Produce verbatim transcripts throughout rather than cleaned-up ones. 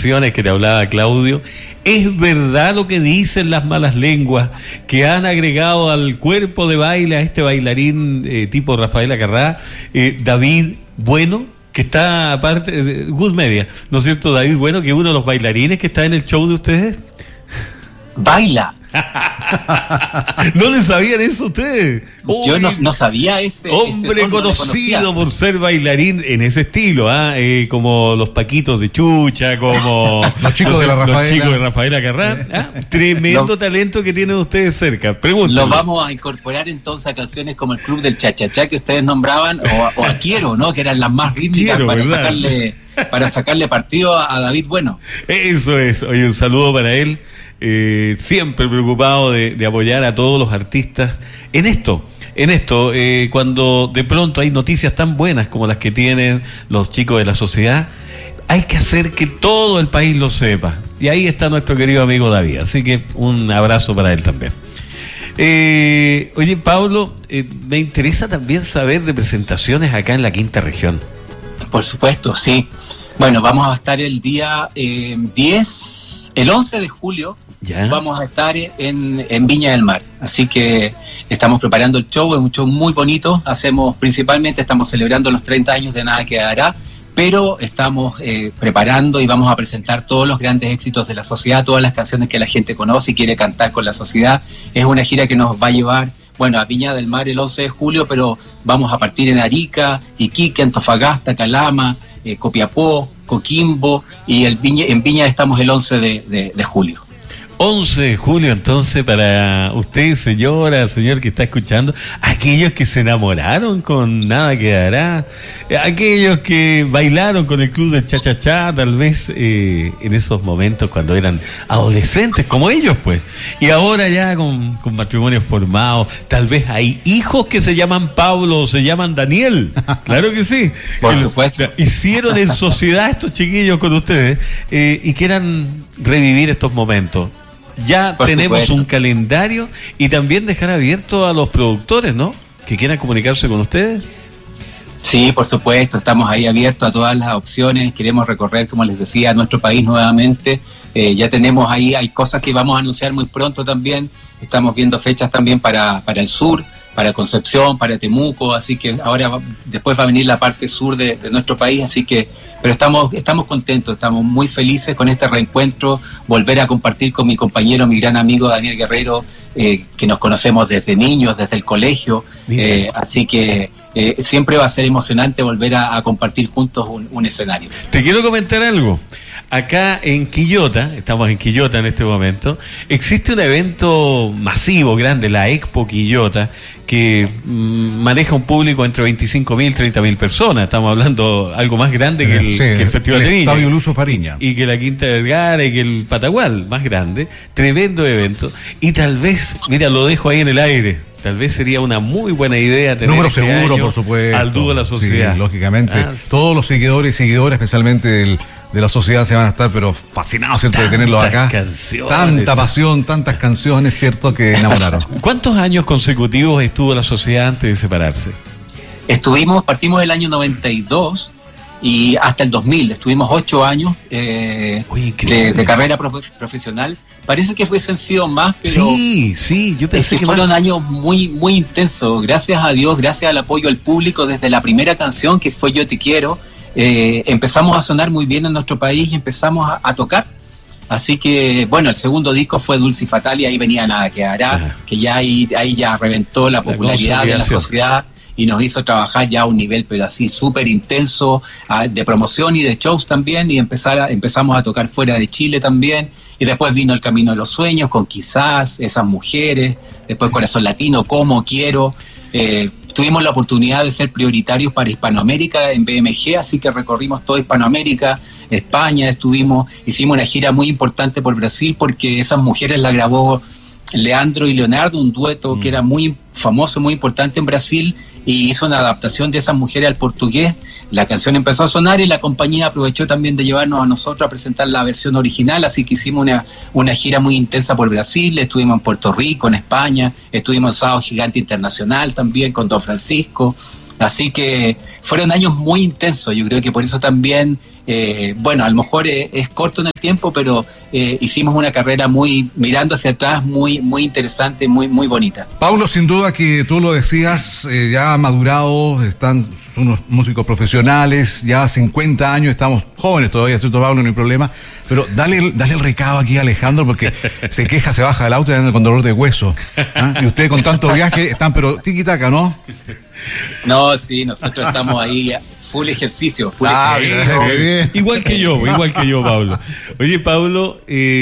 canciones que te hablaba Claudio. ¿Es verdad lo que dicen las malas lenguas, que han agregado al cuerpo de baile a este bailarín eh, tipo Rafael Acarrá, eh, David Bueno, que está aparte de Good Media, ¿no es cierto? David Bueno, que es uno de los bailarines que está en el show de ustedes. Baila. ¿No le sabían eso ustedes? Yo no, no sabía ese hombre ese conocido no por ser bailarín en ese estilo, ¿ah? eh, como los Paquitos de Chucha, como los chicos de la Rafaela, los chicos de Rafaela Carrá. ¿Ah? Tremendo lo, talento que tienen ustedes cerca. Pregúntenle. Lo vamos a incorporar entonces a canciones como el Club del Cha-Cha-Cha que ustedes nombraban, o, o a Quiero, ¿no? Que eran las más rítmicas. Quiero, para sacarle, para sacarle partido a, a David Bueno. Eso es. Oye, un saludo para él. Eh, siempre preocupado de, de apoyar a todos los artistas en esto, en esto, eh, cuando de pronto hay noticias tan buenas como las que tienen los chicos de la sociedad, hay que hacer que todo el país lo sepa, y ahí está nuestro querido amigo David, así que un abrazo para él también. Eh, oye, Pablo, eh, me interesa también saber de presentaciones acá en la quinta región. Por supuesto, sí. Bueno, vamos a estar el día eh, diez, el once de julio. ¿Ya? Vamos a estar en, en Viña del Mar, así que estamos preparando el show, es un show muy bonito, hacemos principalmente, estamos celebrando los treinta años de Nada Quedará, pero estamos eh, preparando y vamos a presentar todos los grandes éxitos de la sociedad, todas las canciones que la gente conoce y quiere cantar con la sociedad. Es una gira que nos va a llevar, bueno, a Viña del Mar el once de julio, pero vamos a partir en Arica, Iquique, Antofagasta, Calama, eh, Copiapó, Coquimbo, y el Viña, en Viña estamos el once de julio. once de julio, entonces, para usted, señora, señor que está escuchando, aquellos que se enamoraron con Nada Quedará, aquellos que bailaron con el Club del Cha-Cha-Cha, tal vez eh, en esos momentos cuando eran adolescentes, como ellos, pues, y ahora ya con, con matrimonios formados, tal vez hay hijos que se llaman Pablo o se llaman Daniel, claro que sí. Por supuesto. Hicieron en sociedad estos chiquillos con ustedes eh, y quieran revivir estos momentos. Ya Por tenemos supuesto. un calendario y también dejar abierto a los productores, ¿no? Que quieran comunicarse con ustedes. Sí, por supuesto, estamos ahí abiertos a todas las opciones, queremos recorrer, como les decía, nuestro país nuevamente. Eh, ya tenemos ahí, hay cosas que vamos a anunciar muy pronto también, estamos viendo fechas también para, para el sur, para Concepción, para Temuco, así que ahora va, después va a venir la parte sur de, de nuestro país, así que, pero estamos, estamos contentos, estamos muy felices con este reencuentro, volver a compartir con mi compañero, mi gran amigo Daniel Guerrero, eh, que nos conocemos desde niños, desde el colegio, eh, así que eh, siempre va a ser emocionante volver a, a compartir juntos un, un escenario. Te quiero comentar algo. Acá en Quillota, estamos en Quillota en este momento, existe un evento masivo, grande, la Expo Quillota, que mmm, maneja un público entre veinticinco mil, treinta mil personas. Estamos hablando algo más grande que el, sí, que el Festival el de Viña. Estadio Luso Fariña. Y que la Quinta Vergara y que el Patagual, más grande. Tremendo evento. Y tal vez, mira, lo dejo ahí en el aire. Tal vez sería una muy buena idea tener número este seguro, año por supuesto, al dúo de la sociedad. Sí, lógicamente. Ah, todos los seguidores y seguidoras, especialmente del, de la sociedad, se van a estar pero fascinados, ¿cierto?, de tenerlos acá. Canciones. Tanta pasión, tantas canciones, ¿cierto?, que enamoraron. ¿Cuántos años consecutivos estuvo la sociedad antes de separarse? Estuvimos, partimos el año noventa y dos y hasta el dos mil, estuvimos ocho años eh, Oye, de, de carrera prof, profesional. Parece que fuesen sido más, pero sí, sí, yo pensé que, que fueron más. años muy, muy intensos. Gracias a Dios, gracias al apoyo del público, desde la primera canción que fue Yo Te Quiero, eh, empezamos a sonar muy bien en nuestro país y empezamos a, a tocar. Así que, bueno, el segundo disco fue Dulce y Fatal y ahí venía Nada Quedará, Ajá. que ya ahí, ahí ya reventó la popularidad la de la sociedad y nos hizo trabajar ya a un nivel, pero así súper intenso, de promoción y de shows también, y empezar a, empezamos a tocar fuera de Chile también. Y después vino El Camino de los Sueños, con Quizás, Esas Mujeres, después Corazón Latino, Como Quiero. Eh, tuvimos la oportunidad de ser prioritarios para Hispanoamérica en B M G, así que recorrimos toda Hispanoamérica, España, estuvimos, hicimos una gira muy importante por Brasil, porque Esas Mujeres la grabó Leandro y Leonardo, un dueto mm. que era muy famoso, muy importante en Brasil, y hizo una adaptación de Esas Mujeres al portugués. La canción empezó a sonar y la compañía aprovechó también de llevarnos a nosotros a presentar la versión original, así que hicimos una, una gira muy intensa por Brasil, estuvimos en Puerto Rico, en España, estuvimos en Sábado Gigante Internacional también con Don Francisco, Así que fueron años muy intensos, yo creo que por eso también, eh, bueno, a lo mejor es, es corto en el tiempo, pero eh, hicimos una carrera muy, mirando hacia atrás, muy muy interesante, muy muy bonita. Pablo, sin duda que tú lo decías, eh, ya madurados, están son unos músicos profesionales, ya cincuenta años, estamos jóvenes todavía, ¿cierto, Pablo? No hay problema, pero dale, dale el recado aquí a Alejandro, porque se queja, se baja del auto y anda con dolor de hueso, ¿ah? Y ustedes con tanto viaje están, pero tiquitaca, ¿no? No, sí, nosotros estamos ahí full ejercicio, full ah, ejercicio. Bien, bien. Igual que yo, igual que yo, Pablo. Oye, Pablo,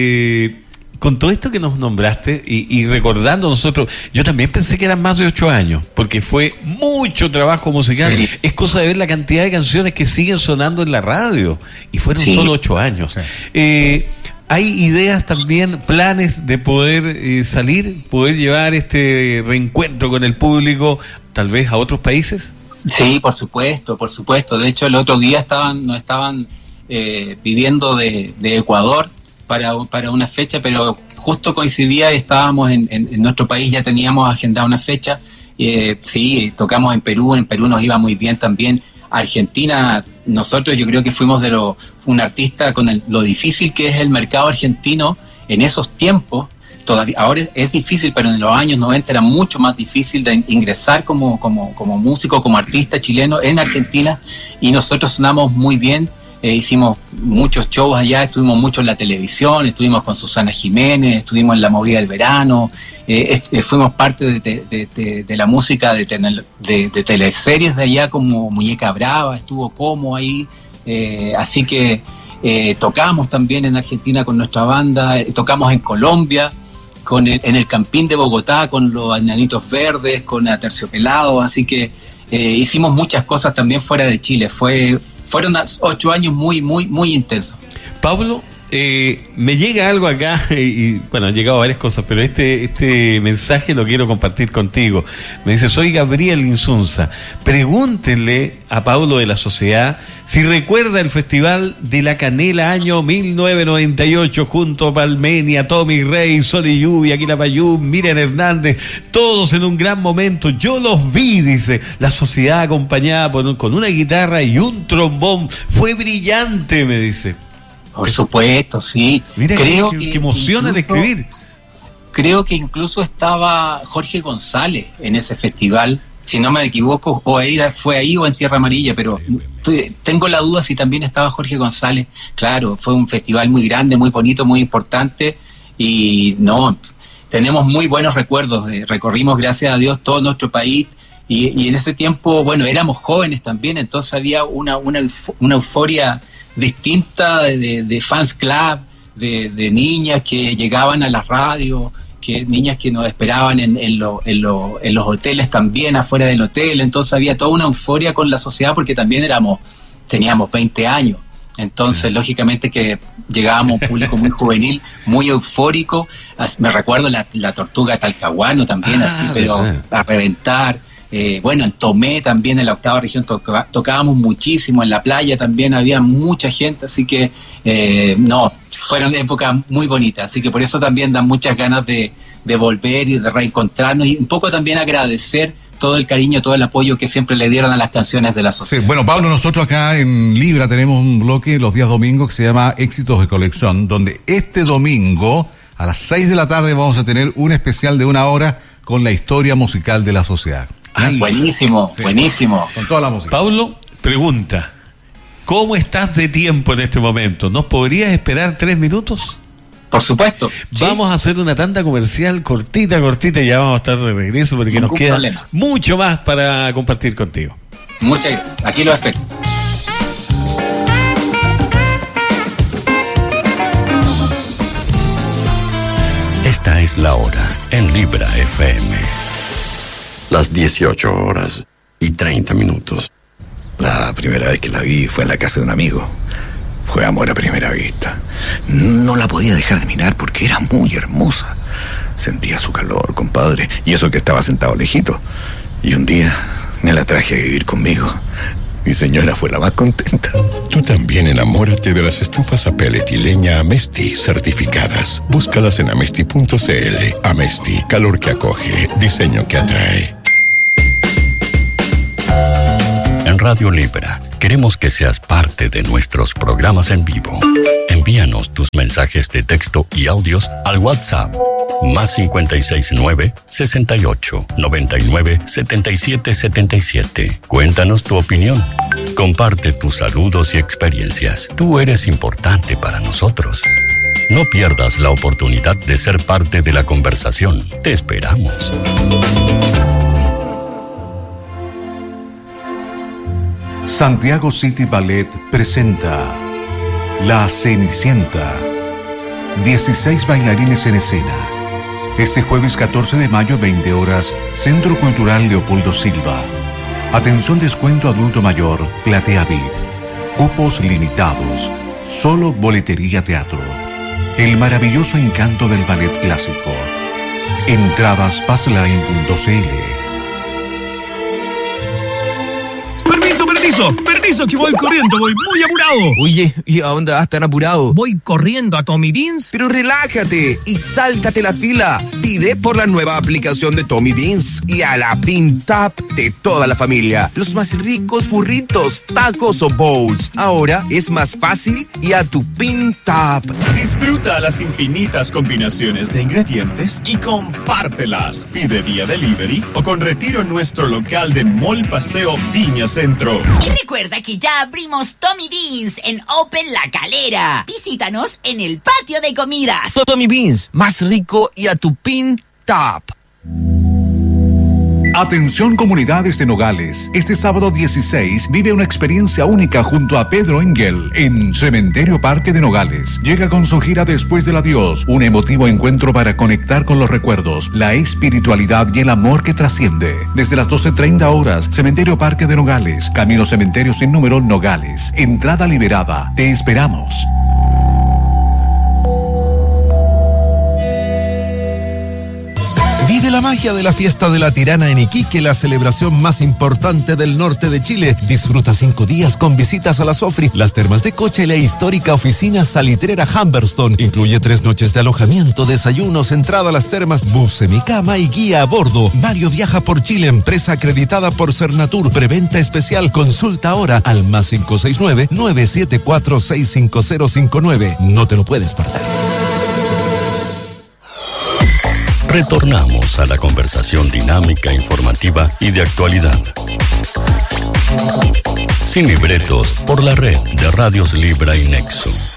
eh, con todo esto que nos nombraste y, y recordando nosotros, yo también pensé que eran más de ocho años, porque fue mucho trabajo musical. Sí. Es cosa de ver la cantidad de canciones que siguen sonando en la radio, y fueron sí. solo ocho años. Sí. Eh, ¿Hay ideas también, planes de poder eh, salir, poder llevar este reencuentro con el público, tal vez a otros países? Sí, por supuesto, por supuesto. De hecho, el otro día estaban, nos estaban eh, pidiendo de, de Ecuador para, para una fecha, pero justo coincidía y estábamos en, en, en nuestro país, ya teníamos agendada una fecha. Eh, sí, tocamos en Perú, en Perú nos iba muy bien también. Argentina, nosotros yo creo que fuimos de lo, un artista con el, lo difícil que es el mercado argentino en esos tiempos. Todavía, ahora es difícil, pero en los años noventa era mucho más difícil de ingresar como, como, como músico, como artista chileno en Argentina, y nosotros sonamos muy bien, eh, hicimos muchos shows allá, estuvimos mucho en la televisión, estuvimos con Susana Jiménez, estuvimos en La Movida del Verano, eh, eh, fuimos parte de, de, de, de, de la música de, de, de teleseries de allá como Muñeca Brava, estuvo Como ahí, eh, así que eh, tocamos también en Argentina con nuestra banda, eh, tocamos en Colombia, con el, en el Campín de Bogotá, con los Enanitos Verdes, con Aterciopelados, así que eh, hicimos muchas cosas también fuera de Chile. Fue, fueron ocho años muy, muy, muy intensos. Pablo, eh, me llega algo acá, y, y bueno, han llegado varias cosas, pero este, este mensaje lo quiero compartir contigo. Me dice, soy Gabriel Insunza, pregúntenle a Pablo de la Sociedad si recuerda el Festival de la Canela año mil novecientos noventa y ocho, junto a Palmenia, Tommy Rey, Sol y Lluvia, Quilapayún, Miriam Hernández, todos en un gran momento. Yo los vi, dice, la Sociedad acompañada por, con una guitarra y un trombón. Fue brillante, me dice. Por supuesto, sí. Mira, creo que, que, que emociona incluso, al escribir. Creo que incluso estaba Jorge González en ese festival, si no me equivoco, o era, fue ahí o en Tierra Amarilla, pero tengo la duda si también estaba Jorge González. Claro, fue un festival muy grande, muy bonito, muy importante, y no, tenemos muy buenos recuerdos. Recorrimos, gracias a Dios, todo nuestro país, y, y en ese tiempo, bueno, éramos jóvenes también, entonces había una, una, una euforia distinta de, de, de fans club, de, de niñas que llegaban a la radio, que niñas que nos esperaban en, en, lo, en, lo, en los hoteles también, afuera del hotel. Entonces había toda una euforia con la sociedad, porque también éramos, teníamos veinte años, entonces lógicamente que llegábamos a un público muy juvenil, muy eufórico. Me recuerdo la, la Tortuga Talcahuano también, ah, así, pero sí, a reventar. Eh, bueno, en Tomé también, en la octava región, toca, tocábamos muchísimo, en la playa también había mucha gente, así que eh, no, fueron épocas muy bonitas, así que por eso también dan muchas ganas de, de volver y de reencontrarnos, y un poco también agradecer todo el cariño, todo el apoyo que siempre le dieron a las canciones de la sociedad. Sí, bueno, Pablo, nosotros acá en Libra tenemos un bloque los días domingos que se llama Éxitos de Colección, donde este domingo a las seis de la tarde vamos a tener un especial de una hora con la historia musical de la sociedad. Ay, buenísimo, sí, buenísimo. Con toda la música. Pablo, pregunta, ¿cómo estás de tiempo en este momento? ¿Nos podrías esperar tres minutos? Por supuesto. Vamos sí. a hacer una tanda comercial cortita, cortita, y ya vamos a estar de regreso porque Ningún nos queda problema. mucho más para compartir contigo. Muchas gracias. Aquí lo espero. Esta es la hora en Libra F M. Las dieciocho horas y treinta minutos. La primera vez que la vi fue en la casa de un amigo. Fue amor a primera vista. No la podía dejar de mirar porque era muy hermosa. Sentía su calor, compadre, y eso que estaba sentado lejito. Y un día me la traje a vivir conmigo. Mi señora fue la más contenta. Tú también enamórate de las estufas a pellet y leña Amesti certificadas. Búscalas en amesti punto c l. Amesti, calor que acoge, diseño que atrae. En Radio Libra queremos que seas parte de nuestros programas en vivo. Envíanos tus mensajes de texto y audios al WhatsApp más cincuenta y seis nueve, sesenta y ocho, noventa y nueve, setenta y siete setenta y siete. Cuéntanos tu opinión. Comparte tus saludos y experiencias. Tú eres importante para nosotros. No pierdas la oportunidad de ser parte de la conversación. Te esperamos. Santiago City Ballet presenta La Cenicienta. dieciséis bailarines en escena. Este jueves catorce de mayo, veinte horas, Centro Cultural Leopoldo Silva. Atención, descuento adulto mayor, platea V I P. Cupos limitados. Solo boletería teatro. El maravilloso encanto del ballet clásico. Entradas passline punto c l. Permiso, permiso, permiso que voy corriendo, voy muy apurado. Oye, ¿y a dónde vas tan apurado? Voy corriendo a Tommy Beans. Pero relájate y sáltate la fila. Pide por la nueva aplicación de Tommy Beans y a la Pin Tap de toda la familia. Los más ricos burritos, tacos o bowls. Ahora es más fácil y a tu Pin Tap. Disfruta las infinitas combinaciones de ingredientes y compártelas. Pide vía delivery o con retiro en nuestro local de Mall Paseo Viña Centro. Y recuerda que ya abrimos Tommy Beans en Open La Calera. Visítanos en el patio de comidas. Tommy Beans, más rico y a tu Pin Tap. Atención, comunidades de Nogales. Este sábado dieciséis vive una experiencia única junto a Pedro Engel en Cementerio Parque de Nogales. Llega con su gira Después del Adiós, un emotivo encuentro para conectar con los recuerdos, la espiritualidad y el amor que trasciende. Desde las doce treinta horas, Cementerio Parque de Nogales, Camino Cementerio sin número Nogales. Entrada liberada. Te esperamos. Vive la magia de la fiesta de la Tirana en Iquique, la celebración más importante del norte de Chile. Disfruta cinco días con visitas a la Sofri, las termas de Cocha y la histórica oficina salitrera Humberstone. Incluye tres noches de alojamiento, desayunos, entrada a las termas, bus semicama y guía a bordo. Mario Viaja por Chile, empresa acreditada por Cernatur. Preventa especial. Consulta ahora al más cinco seis nueve, nueve siete cuatro, seis cinco cero cinco nueve. No te lo puedes perder. Retornamos a la conversación dinámica, informativa y de actualidad. Sin libretos, por la red de Radios Libra y Nexo.